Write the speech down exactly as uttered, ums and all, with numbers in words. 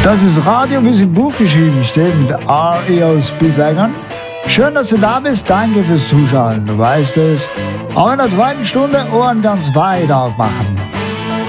Das ist Radio, wie es im Buch geschrieben steht, mit R E O Speedwagon. Schön, dass du da bist. Danke fürs Zuschauen. Du weißt es. Auch in der zweiten Stunde Ohren ganz weit aufmachen.